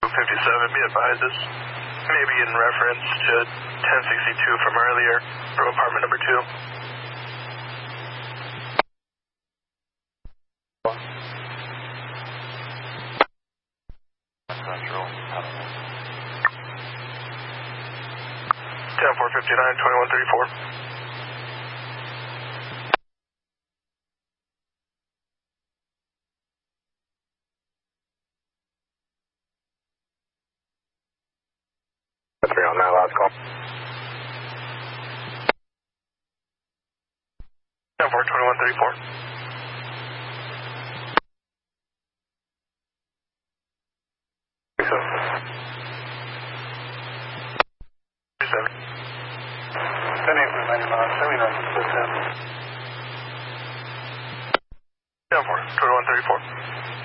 57, be advised this may be in reference to 1062 from earlier from apartment number 2. Central. 10-459, 2134. On that last call. 10-421-34. Yeah, 4, 2134.